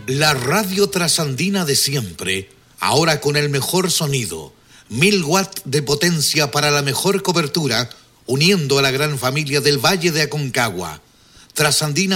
La radio trasandina de siempre, ahora con el mejor sonido, 1000 watts de potencia para la mejor cobertura, uniendo a la gran familia del Valle de Aconcagua. Trasandina